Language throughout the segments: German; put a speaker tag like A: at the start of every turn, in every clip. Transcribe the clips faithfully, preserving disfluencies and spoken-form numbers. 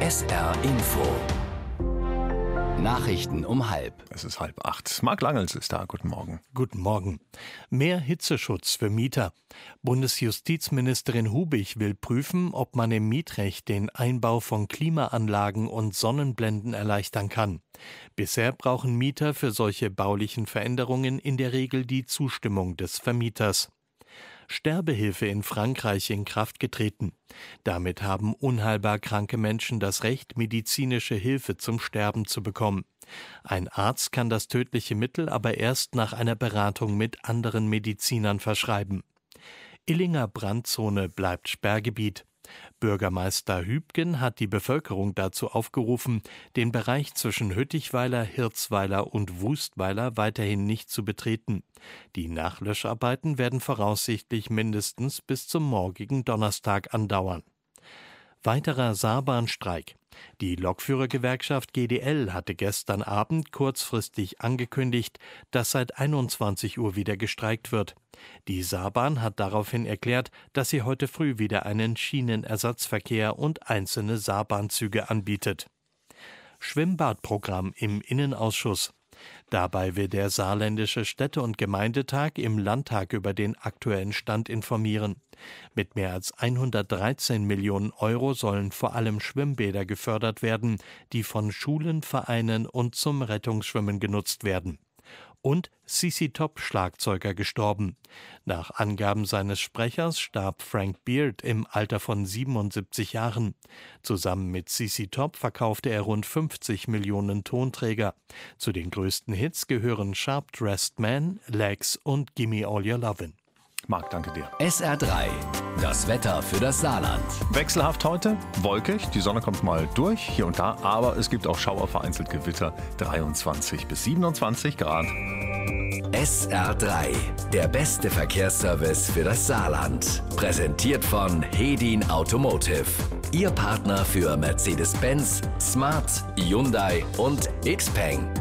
A: S R Info. Nachrichten um halb.
B: Es ist halb acht. Marc Langels ist da. Guten Morgen.
C: Guten Morgen. Mehr Hitzeschutz für Mieter. Bundesjustizministerin Hubig will prüfen, ob man im Mietrecht den Einbau von Klimaanlagen und Sonnenblenden erleichtern kann. Bisher brauchen Mieter für solche baulichen Veränderungen in der Regel die Zustimmung des Vermieters. Sterbehilfe in Frankreich in Kraft getreten. Damit haben unheilbar kranke Menschen das Recht, medizinische Hilfe zum Sterben zu bekommen. Ein Arzt kann das tödliche Mittel aber erst nach einer Beratung mit anderen Medizinern verschreiben. Illinger Brandzone bleibt Sperrgebiet. Bürgermeister Hübgen hat die Bevölkerung dazu aufgerufen, den Bereich zwischen Hüttichweiler, Hirzweiler und Wustweiler weiterhin nicht zu betreten. Die Nachlöscharbeiten werden voraussichtlich mindestens bis zum morgigen Donnerstag andauern. Weiterer Saarbahnstreik. Die Lokführergewerkschaft G D L hatte gestern Abend kurzfristig angekündigt, dass seit einundzwanzig Uhr wieder gestreikt wird. Die Saarbahn hat daraufhin erklärt, dass sie heute früh wieder einen Schienenersatzverkehr und einzelne Saarbahnzüge anbietet. Schwimmbadprogramm im Innenausschuss. Dabei will der Saarländische Städte- und Gemeindetag im Landtag über den aktuellen Stand informieren. Mit mehr als hundertdreizehn Millionen Euro sollen vor allem Schwimmbäder gefördert werden, die von Schulen, Vereinen und zum Rettungsschwimmen genutzt werden. Und C C Top Schlagzeuger gestorben. Nach Angaben seines Sprechers starb Frank Beard im Alter von siebenundsiebzig Jahren. Zusammen mit C C Top verkaufte er rund fünfzig Millionen Tonträger. Zu den größten Hits gehören Sharp Dressed Man, Legs und Gimme All Your Lovin'.
B: Marc, danke dir.
A: S R drei. Das Wetter für das Saarland.
B: Wechselhaft heute, wolkig, die Sonne kommt mal durch, hier und da, aber es gibt auch Schauer, vereinzelt Gewitter, dreiundzwanzig bis siebenundzwanzig Grad.
A: S R drei. Der beste Verkehrsservice für das Saarland. Präsentiert von Hedin Automotive. Ihr Partner für Mercedes-Benz, Smart, Hyundai und Xpeng.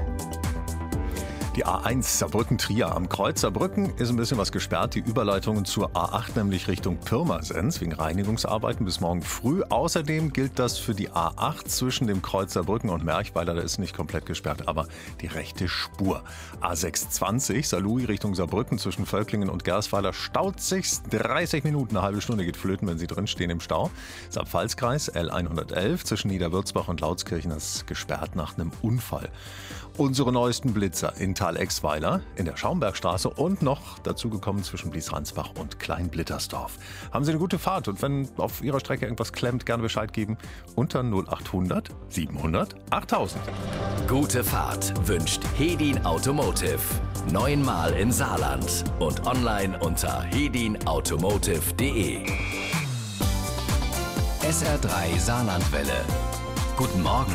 B: Die A eins Saarbrücken-Trier am Kreuz Saarbrücken ist ein bisschen was gesperrt. Die Überleitungen zur A acht, nämlich Richtung Pirmasens, wegen Reinigungsarbeiten bis morgen früh. Außerdem gilt das für die A acht zwischen dem Kreuz Saarbrücken und Merchweiler. Da ist nicht komplett gesperrt, aber die rechte Spur. A sechshundertzwanzig Saarlouis Richtung Saarbrücken zwischen Völklingen und Gersweiler staut sich dreißig Minuten, eine halbe Stunde geht flöten, wenn Sie drinstehen im Stau. Saar-Pfalz-Kreis L hundertelf zwischen Niederwürzbach und Lautskirchen ist gesperrt nach einem Unfall. Unsere neuesten Blitzer in Thalexweiler, in der Schaumbergstraße und noch dazugekommen zwischen Bliesransbach und Kleinblittersdorf. Haben Sie eine gute Fahrt und wenn auf Ihrer Strecke irgendwas klemmt, gerne Bescheid geben unter null achthundert siebenhundert achttausend.
A: Gute Fahrt wünscht Hedin Automotive. Neunmal im Saarland und online unter hedin automotive punkt de. S R drei Saarlandwelle. Guten Morgen.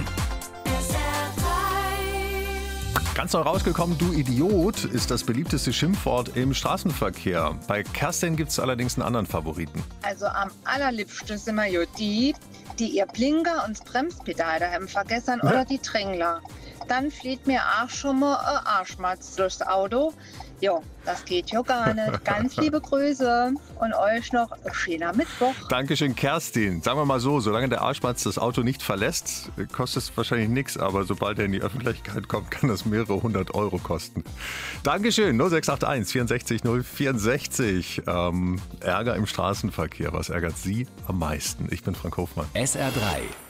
B: Ganz neu rausgekommen, du Idiot, ist das beliebteste Schimpfwort im Straßenverkehr. Bei Kerstin gibt es allerdings einen anderen Favoriten.
D: Also am allerliebsten sind wir ja die, die ihr Blinker und das Bremspedal daheim vergessen oder die Drängler. Dann flieht mir auch schon mal ein Arschmatz durchs Auto. Jo, das geht ja gar nicht. Ganz liebe Grüße und euch noch einen schönen Mittwoch.
B: Dankeschön, Kerstin. Sagen wir mal so, solange der Arschmatz das Auto nicht verlässt, kostet es wahrscheinlich nichts, aber sobald er in die Öffentlichkeit kommt, kann das mehrere hundert Euro kosten. Dankeschön, null sechs acht eins vierundsechzig null vierundsechzig. Ähm, Ärger im Straßenverkehr, was ärgert Sie am meisten? Ich bin Frank Hofmann.
A: S R drei.